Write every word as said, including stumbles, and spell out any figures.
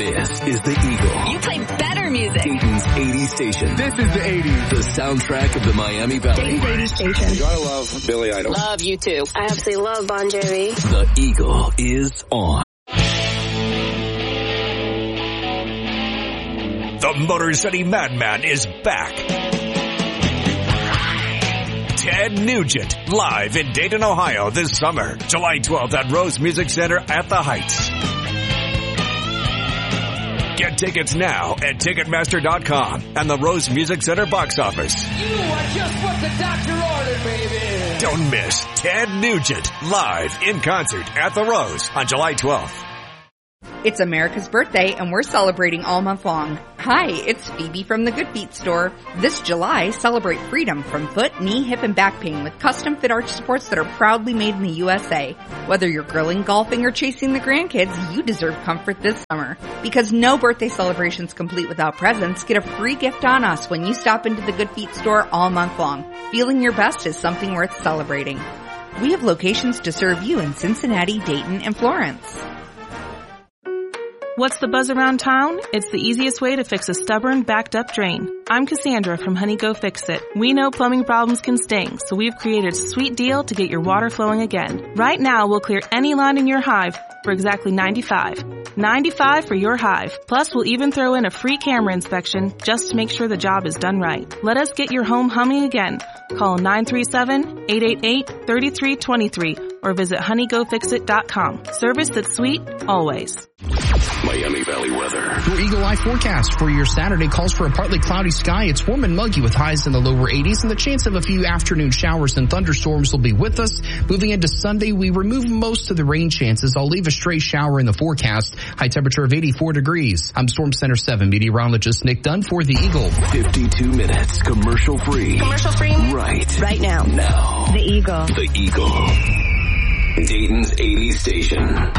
This is The Eagle. You play better music. Dayton's eighties station. This is the eighties. The soundtrack of the Miami Valley. Dayton's eighties station. You gotta love Billy Idol. Love you too. I absolutely love Bon Jovi. The Eagle is on. The Motor City Madman is back. Ted Nugent, live in Dayton, Ohio this summer. July twelfth at Rose Music Center at the Heights. Get tickets now at Ticketmaster dot com and the Rose Music Center box office. You are just what the doctor ordered, baby. Don't miss Ted Nugent, live in concert at the Rose on July twelfth. It's America's birthday, and we're celebrating all month long. Hi, it's Phoebe from the Good Feet store. This July, celebrate freedom from foot, knee, hip, and back pain with custom-fit arch supports that are proudly made in the U S A. Whether you're grilling, golfing, or chasing the grandkids, you deserve comfort this summer. Because no birthday celebration's complete without presents, get a free gift on us when you stop into the Good Feet store all month long. Feeling your best is something worth celebrating. We have locations to serve you in Cincinnati, Dayton, and Florence. What's the buzz around town? It's the easiest way to fix a stubborn, backed-up drain. I'm Cassandra from Honey Go Fix It. We know plumbing problems can sting, so we've created a sweet deal to get your water flowing again. Right now, we'll clear any line in your hive for exactly ninety-five dollars. ninety-five dollars for your hive. Plus, we'll even throw in a free camera inspection just to make sure the job is done right. Let us get your home humming again. Call nine three seven, eight eight eight, three three two three or visit honey go fix it dot com. Service that's sweet, always. Miami Valley weather. Your Eagle Eye forecast for your Saturday calls for a partly cloudy sky. It's warm and muggy with highs in the lower eighties, and the chance of a few afternoon showers and thunderstorms will be with us. Moving into Sunday, we remove most of the rain chances. I'll leave a stray shower in the forecast. High temperature of eighty-four degrees. I'm Storm Center seven meteorologist Nick Dunn for the Eagle. fifty-two minutes commercial free. Commercial free? Right. Right now. Now. The Eagle. The Eagle. Dayton's eighties station.